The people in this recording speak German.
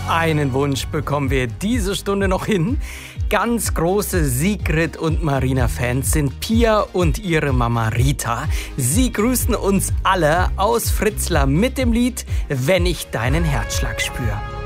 Einen Wunsch bekommen wir diese Stunde noch hin. Ganz große Sigrid und Marina-Fans sind Pia und ihre Mama Rita. Sie grüßen uns alle aus Fritzlar mit dem Lied »Wenn ich deinen Herzschlag spür«.